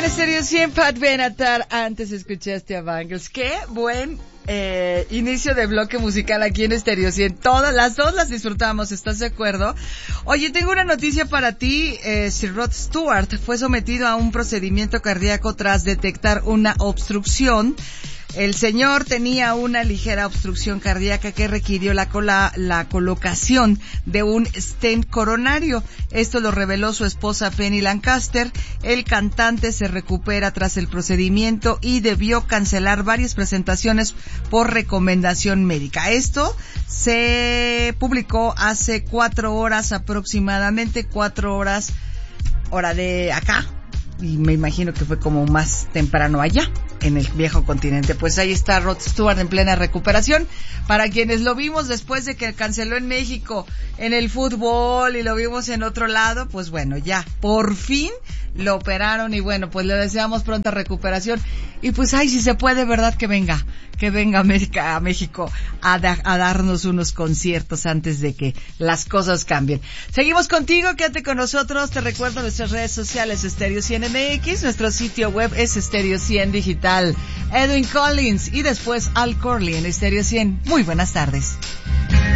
Estéreo 100, Pat Benatar. Antes escuchaste a Bangles. Qué buen inicio de bloque musical aquí en Estéreo 100. Las dos las disfrutamos, ¿estás de acuerdo? Oye, tengo una noticia para ti. Sir Rod Stewart fue sometido a un procedimiento cardíaco tras detectar una obstrucción. El señor tenía una ligera obstrucción cardíaca que requirió la colocación de un stent coronario. Esto lo reveló su esposa Penny Lancaster. El cantante se recupera tras el procedimiento y debió cancelar varias presentaciones por recomendación médica. Esto se publicó hace 4 horas aproximadamente, 4 horas hora de acá. Y me imagino que fue como más temprano allá, en el viejo continente. Pues ahí está Rod Stewart en plena recuperación. Para quienes lo vimos después de que canceló en México en el fútbol y lo vimos en otro lado, pues bueno, ya, por fin lo operaron y bueno, pues le deseamos pronta recuperación. Y pues ay, si se puede, ¿verdad? Que venga a México a darnos unos conciertos antes de que las cosas cambien. Seguimos contigo, quédate con nosotros. Te recuerdo nuestras redes sociales, Estéreo 100 MX, nuestro sitio web es Estéreo 100 Digital. Edwin Collins y después Al Corley en Estéreo 100. Muy buenas tardes.